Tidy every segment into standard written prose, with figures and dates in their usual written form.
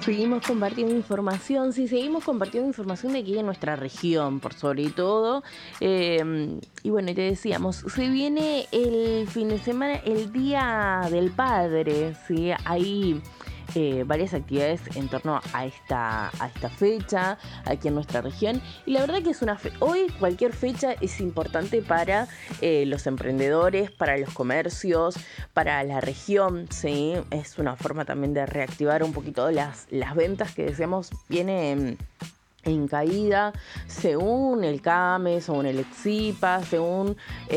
Seguimos compartiendo información, sí, seguimos compartiendo información de aquí en nuestra región, por sobre todo. Y bueno, te decíamos, se viene el fin de semana, el Día del Padre, ¿sí? Hay varias actividades en torno a esta fecha aquí en nuestra región. Y la verdad que es hoy cualquier fecha es importante para los emprendedores, para los comercios, para la región, ¿sí? Es una forma también de reactivar un poquito las ventas que decíamos viene en caída, según el CAME, según el EXIPA, según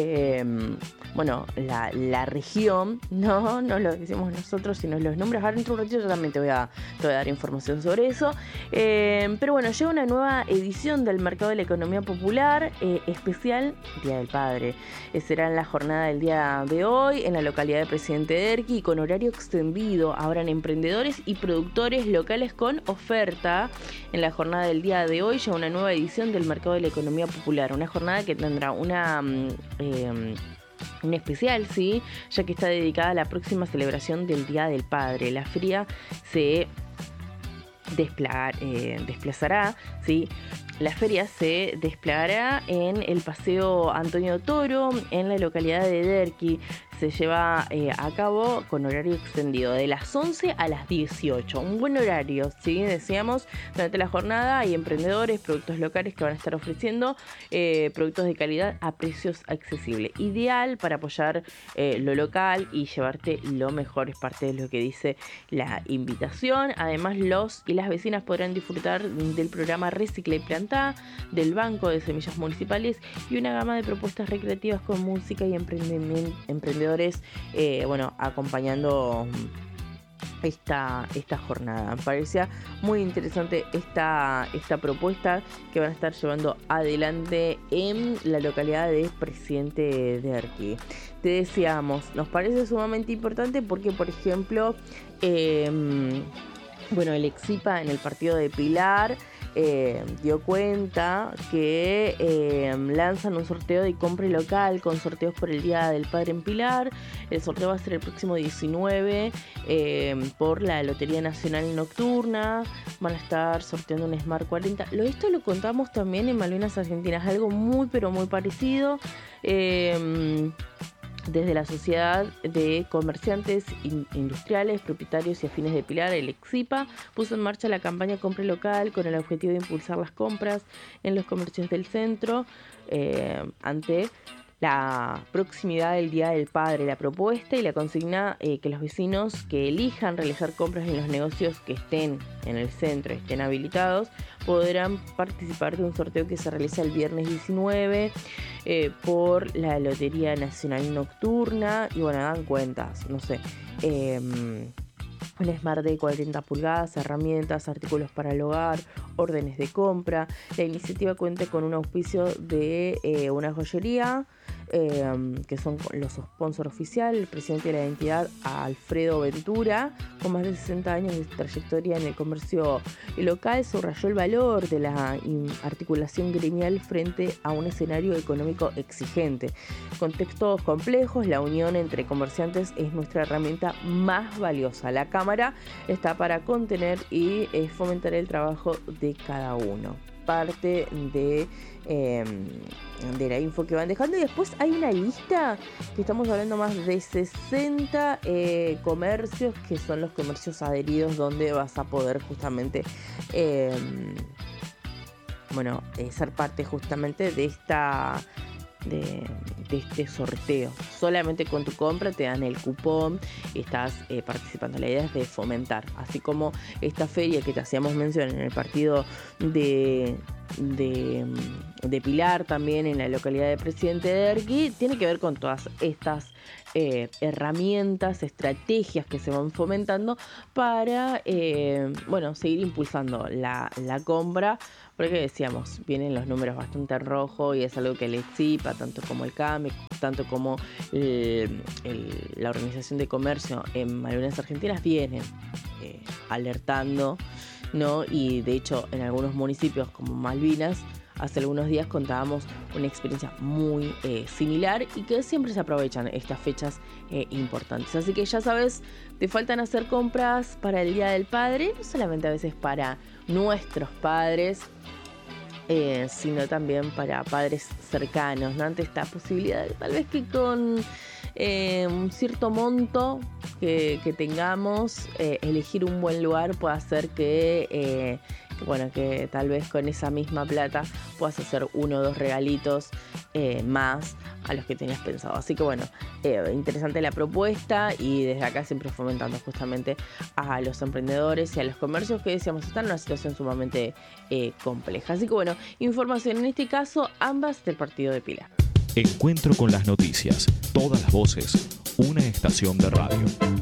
la región, no lo decimos nosotros, sino los números. Ahora dentro de un ratito yo también te voy a dar información sobre eso. Pero bueno, llega una nueva edición del Mercado de la Economía Popular, especial Día del Padre. Será en la jornada del día de hoy, en la localidad de Presidente Derqui, y con horario extendido. Habrán emprendedores y productores locales con oferta. En la jornada del día de hoy llega una nueva edición del Mercado de la Economía Popular, una jornada que tendrá un especial, ¿sí? Ya que está dedicada a la próxima celebración del Día del Padre. La feria se desplazará, ¿sí? La feria se desplegará en el Paseo Antonio Toro, en la localidad de Derqui. Se lleva a cabo con horario extendido de las 11 a las 18. Un buen horario, ¿sí? Decíamos, durante la jornada hay emprendedores, productos locales que van a estar ofreciendo productos de calidad a precios accesibles. Ideal para apoyar lo local y llevarte lo mejor, es parte de lo que dice la invitación. Además, los y las vecinas podrán disfrutar del programa Recicla y Plantá, del Banco de Semillas Municipales y una gama de propuestas recreativas con música y emprendedores acompañando esta jornada. Me parecía muy interesante esta propuesta que van a estar llevando adelante en la localidad de Presidente Derqui. Te decíamos, nos parece sumamente importante porque, por ejemplo, el EXIPA en el partido de Pilar dio cuenta que lanzan un sorteo de compra local con sorteos por el Día del Padre en Pilar. El sorteo va a ser el próximo 19 por la Lotería Nacional Nocturna. Van a estar sorteando un Smart 40. Esto lo contamos también en Malvinas Argentinas, algo muy pero muy parecido. Desde la Sociedad de Comerciantes Industriales, Propietarios y Afines de Pilar, el EXIPA, puso en marcha la campaña Compre Local con el objetivo de impulsar las compras en los comercios del centro ante la proximidad del Día del Padre. La propuesta y la consigna que los vecinos que elijan realizar compras en los negocios que estén en el centro, estén habilitados, podrán participar de un sorteo que se realiza el viernes 19 por la Lotería Nacional Nocturna. Y bueno, dan cuentas, no sé, un Smart de 40 pulgadas, herramientas, artículos para el hogar, órdenes de compra. La iniciativa cuenta con un auspicio de una joyería, que son los sponsors oficiales, el presidente de la entidad, Alfredo Ventura, con más de 60 años de trayectoria en el comercio local, subrayó el valor de la articulación gremial frente a un escenario económico exigente. Contextos complejos, la unión entre comerciantes es nuestra herramienta más valiosa. La Cámara está para contener y fomentar el trabajo de cada uno. Parte de la info que van dejando. Y después hay una lista que estamos hablando más de 60 comercios, que son los comercios adheridos, donde vas a poder justamente ser parte justamente de este sorteo. Solamente con tu compra te dan el cupón, estás participando. La idea es de fomentar, así como esta feria que te hacíamos mención en el partido de Pilar, también en la localidad de Presidente Derqui, tiene que ver con todas estas herramientas, estrategias que se van fomentando para seguir impulsando la compra, porque decíamos, vienen los números bastante rojos y es algo que el EXIPA, tanto como el CAME, tanto como la Organización de Comercio en Malvinas Argentinas, vienen alertando, ¿no? Y de hecho en algunos municipios como Malvinas hace algunos días contábamos una experiencia muy similar y que siempre se aprovechan estas fechas importantes. Así que ya sabes, te faltan hacer compras para el Día del Padre, no solamente a veces para nuestros padres, sino también para padres cercanos, ¿no? Ante esta posibilidad, tal vez que con un cierto monto que tengamos, elegir un buen lugar puede hacer que tal vez con esa misma plata puedas hacer 1 o 2 regalitos más a los que tenías pensado. Así que bueno, interesante la propuesta, y desde acá siempre fomentando justamente a los emprendedores y a los comercios que decíamos están en una situación sumamente compleja. Así que bueno, información en este caso ambas del partido de Pilar. Encuentro con las noticias, todas las voces, una estación de radio.